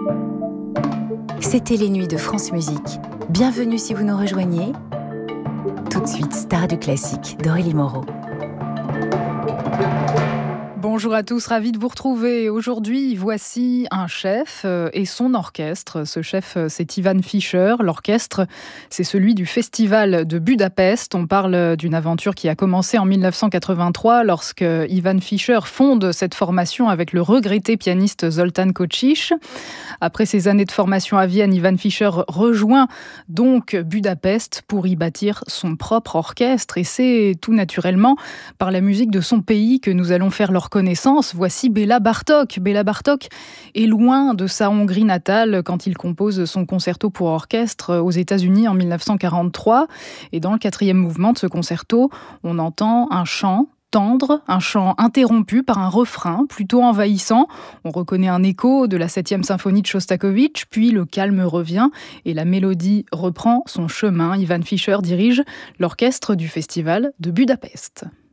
C'était les nuits de France Musique. Bienvenue si vous nous rejoignez. Tout de suite, Star du classique d'Aurélie Moreau. Bonjour à tous, ravi de vous retrouver. Aujourd'hui, voici un chef et son orchestre. Ce chef, c'est Ivan Fischer. L'orchestre, c'est celui du Festival de Budapest. On parle d'une aventure qui a commencé en 1983 lorsque Ivan Fischer fonde cette formation avec le regretté pianiste Zoltán Kocsis. Après ces années de formation à Vienne, Ivan Fischer rejoint donc Budapest pour y bâtir son propre orchestre. Et c'est tout naturellement par la musique de son pays que nous allons faire leur connaissance. Voici Béla Bartók. Béla Bartók est loin de sa Hongrie natale quand il compose son concerto pour orchestre aux États-Unis en 1943. Et dans le 4e mouvement de ce concerto, on entend un chant tendre, un chant interrompu par un refrain plutôt envahissant. On reconnaît un écho de la 7e symphonie de Shostakovich, puis le calme revient et la mélodie reprend son chemin. Ivan Fischer dirige l'orchestre du Festival de Budapest.